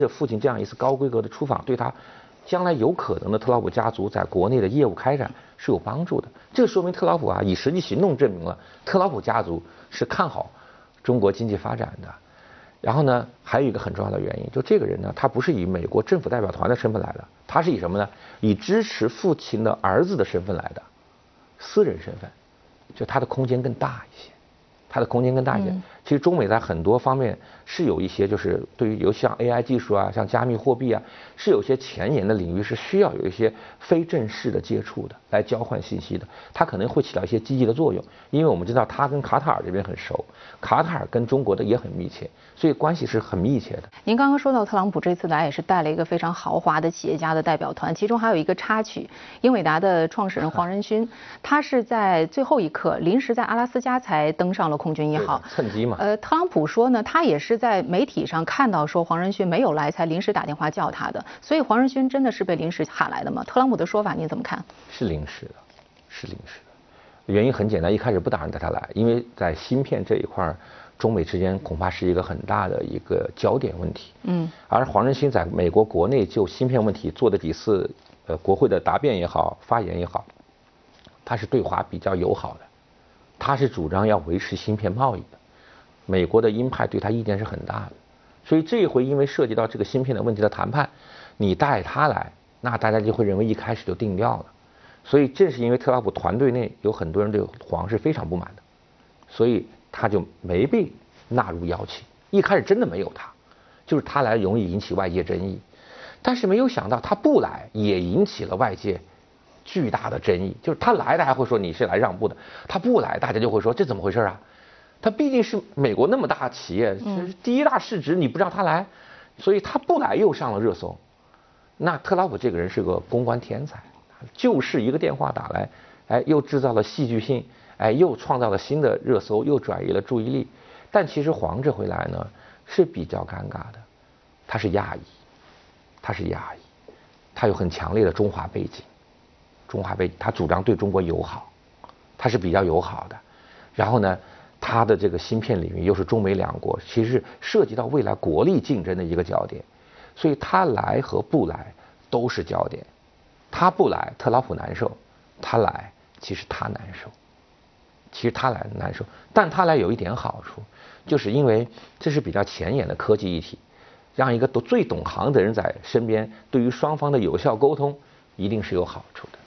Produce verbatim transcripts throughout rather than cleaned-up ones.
这父亲这样一次高规格的出访，对他将来有可能的特朗普家族在国内的业务开展是有帮助的。这说明特朗普啊，以实际行动证明了特朗普家族是看好中国经济发展的。然后呢，还有一个很重要的原因，就这个人呢，他不是以美国政府代表团的身份来的，他是以什么呢？以支持父亲的儿子的身份来的，私人身份，就他的空间更大一些。它的空间更大一些。嗯、其实中美在很多方面是有一些，就是对于尤其像 A I 技术啊，像加密货币啊，是有些前沿的领域是需要有一些非正式的接触的，来交换信息的。它可能会起到一些积极的作用，因为我们知道他跟卡塔尔这边很熟，卡塔尔跟中国的也很密切，所以关系是很密切的。 您刚刚说到特朗普这次来也是带了一个非常豪华的企业家的代表团，其中还有一个插曲，英伟达的创始人黄仁勋，他是在最后一刻临时在阿拉斯加才登上了空军一号， 趁机嘛。 呃，特朗普说呢，他也是在媒体上看到说黄仁勋没有来，才临时打电话叫他的。所以黄仁勋真的是被临时喊来的吗？特朗普的说法你怎么看？ 是临时的，是临时的。原因很简单，一开始不打算带他来，因为在芯片这一块，中美之间恐怕是一个很大的一个焦点问题。嗯。而黄仁勋在美国国内就芯片问题做的几次呃国会的答辩也好，发言也好，他是对华比较友好的。他是主张要维持芯片贸易的，美国的鹰派对他意见是很大的，所以这一回因为涉及到这个芯片的问题的谈判，你带他来，那大家就会认为一开始就定调了，所以正是因为特朗普团队内有很多人对黄是非常不满的，所以他就没被纳入邀请，一开始真的没有他，就是他来容易引起外界争议，但是没有想到他不来也引起了外界巨大的争议，就是他来大家会说你是来让步的，他不来大家就会说这怎么回事啊？他毕竟是美国那么大企业，是第一大市值，你不让他来，所以他不来又上了热搜。那特朗普这个人是个公关天才，就是一个电话打来，哎，又制造了戏剧性，哎，又创造了新的热搜，又转移了注意力。但其实黄这回来呢是比较尴尬的，他是亚裔，他是亚裔，他有很强烈的中华背景。中华背景，他主张对中国友好，他是比较友好的。然后呢，他的这个芯片领域又是中美两国其实涉及到未来国力竞争的一个焦点，所以他来和不来都是焦点。他不来，特朗普难受；他来，其实他难受。其实他来难受，但他来有一点好处，就是因为这是比较前沿的科技议题，让一个都最懂行的人在身边，对于双方的有效沟通一定是有好处的。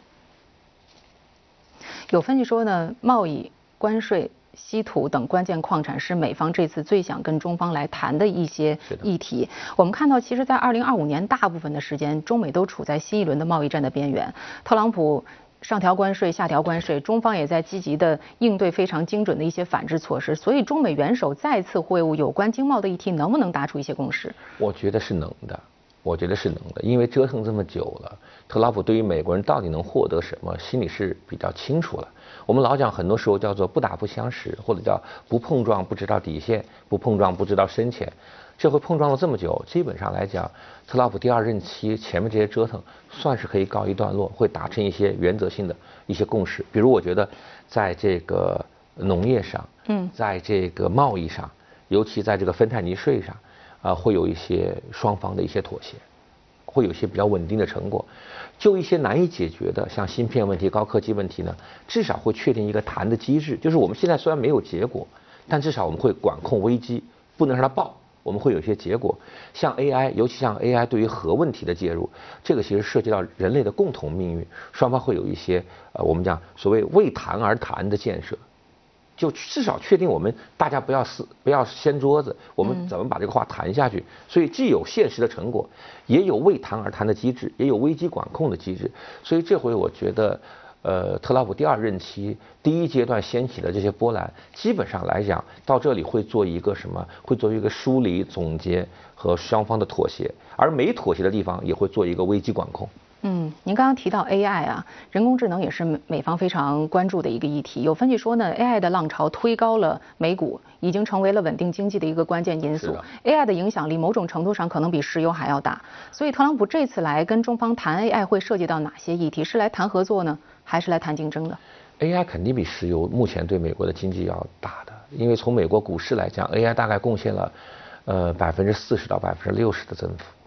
有分析说呢，贸易、关税、稀土等关键矿产是美方这次最想跟中方来谈的一些议题。我们看到，其实，在二零二五年大部分的时间，中美都处在新一轮的贸易战的边缘。特朗普上调关税、下调关税，中方也在积极的应对非常精准的一些反制措施。所以，中美元首再次会晤有关经贸的议题，能不能达出一些共识？ 我觉得是能的。我觉得是能的，因为折腾这么久了，特朗普对于美国人到底能获得什么，心里是比较清楚了。我们老讲很多时候叫做不打不相识，或者叫不碰撞不知道底线，不碰撞不知道深浅。这回碰撞了这么久，基本上来讲，特朗普第二任期前面这些折腾算是可以告一段落，会达成一些原则性的一些共识。比如我觉得在这个农业上，嗯，在这个贸易上，尤其在这个芬太尼税上。啊，会有一些双方的一些妥协，会有一些比较稳定的成果。就一些难以解决的，像芯片问题、高科技问题呢，至少会确定一个谈的机制。就是我们现在虽然没有结果，但至少我们会管控危机，不能让它爆。我们会有一些结果。像 A I， 尤其像 A I 对于核问题的介入，这个其实涉及到人类的共同命运，双方会有一些呃，我们讲所谓为谈而谈的建设。就至少确定我们大家不要撕不要掀桌子，我们怎么把这个话谈下去？所以既有现实的成果，也有为谈而谈的机制，也有危机管控的机制。所以这回我觉得，呃，特朗普第二任期第一阶段掀起的这些波澜，基本上来讲到这里会做一个什么？会做一个梳理、总结和双方的妥协，而没妥协的地方也会做一个危机管控。 嗯，您刚刚提到 A I 啊，人工智能也是美方非常关注的一个议题。有分析说呢 ，A I 的浪潮推高了美股，已经成为了稳定经济的一个关键因素。A I 的影响力某种程度上可能比石油还要大。所以特朗普这次来跟中方谈 A I 会涉及到哪些议题？是来谈合作呢，还是来谈竞争的 ？A I 肯定比石油目前对美国的经济要大的，因为从美国股市来讲 ，A I 大概贡献了呃百分之四十到百分之六十的增幅。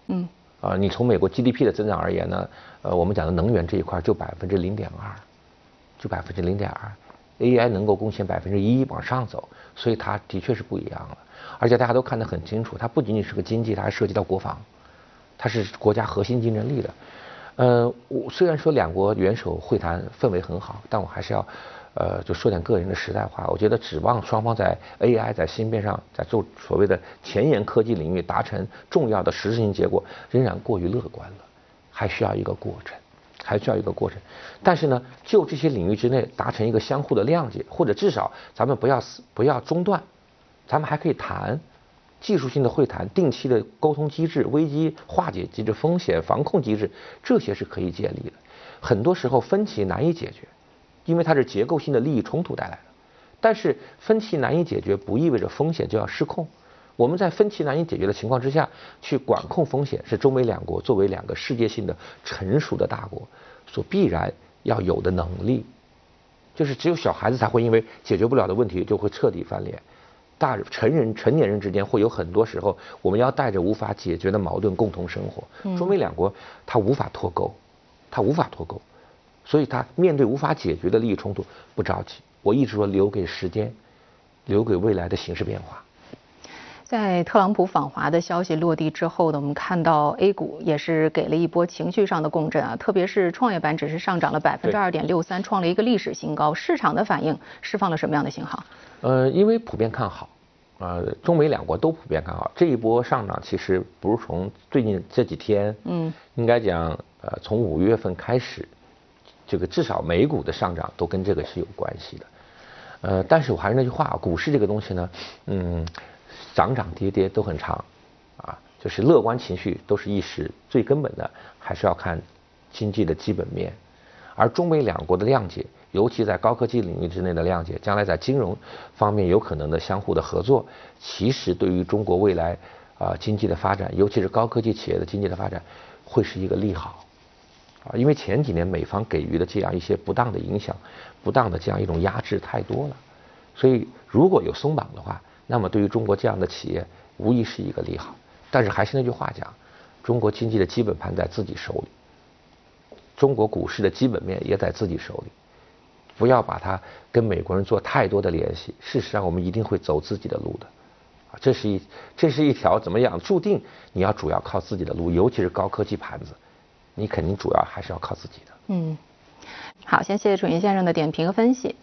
嗯。啊，你从美国 G D P 的增长而言呢，呃，我们讲的能源这一块就百分之零点二，就百分之零点二 ，A I 能够贡献百分之一往上走，所以它的确是不一样了。而且大家都看得很清楚，它不仅仅是个经济，它还涉及到国防，它是国家核心竞争力的。呃，我虽然说两国元首会谈氛围很好，但我还是要，呃，就说点个人的实在话。我觉得指望双方在 A I 在芯片上，在做所谓的前沿科技领域达成重要的实质性结果，仍然过于乐观了，还需要一个过程，还需要一个过程。但是呢，就这些领域之内达成一个相互的谅解，或者至少咱们不要不要中断，咱们还可以谈。技术性的会谈、定期的沟通机制、危机化解机制、风险防控机制，这些是可以建立的。很多时候分歧难以解决，因为它是结构性的利益冲突带来的。但是分歧难以解决，不意味着风险就要失控。我们在分歧难以解决的情况之下，去管控风险，是中美两国作为两个世界性的成熟的大国所必然要有的能力。就是只有小孩子才会因为解决不了的问题就会彻底翻脸。大成人成年人之间会有很多时候，我们要带着无法解决的矛盾共同生活。中美两国它无法脱钩，它无法脱钩，所以它面对无法解决的利益冲突不着急。我一直说留给时间，留给未来的形势变化。 在特朗普访华的消息落地之后呢，我们看到 A 股也是给了一波情绪上的共振啊，特别是创业板只是上涨了百分之二点六三，创了一个历史新高。市场的反应释放了什么样的信号？ 呃，因为普遍看好，呃，中美两国都普遍看好。这一波上涨其实不是从最近这几天，嗯，应该讲，呃，从五月份开始，这个至少美股的上涨都跟这个是有关系的。呃，但是我还是那句话，股市这个东西呢，嗯。涨涨跌跌都很长，啊，就是乐观情绪都是一时，最根本的还是要看经济的基本面。而中美两国的谅解，尤其在高科技领域之内的谅解，将来在金融方面有可能的相互的合作，其实对于中国未来啊、呃、经济的发展，尤其是高科技企业的经济的发展，会是一个利好。啊，因为前几年美方给予的这样一些不当的影响、不当的这样一种压制太多了，所以如果有松绑的话，那么对于中国这样的企业，无疑是一个利好。但是还是那句话讲，中国经济的基本盘在自己手里，中国股市的基本面也在自己手里，不要把它跟美国人做太多的联系。事实上，我们一定会走自己的路的。啊，这是一这是一条怎么样？注定你要主要靠自己的路，尤其是高科技盘子，你肯定主要还是要靠自己的。 嗯，好，先谢谢楚云先生的点评和分析。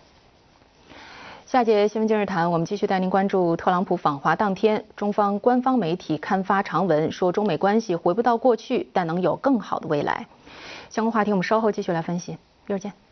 下节新闻今日谈，我们继续带您关注特朗普访华当天，中方官方媒体刊发长文，说中美关系回不到过去，但能有更好的未来。相关话题我们稍后继续来分析，一会儿见。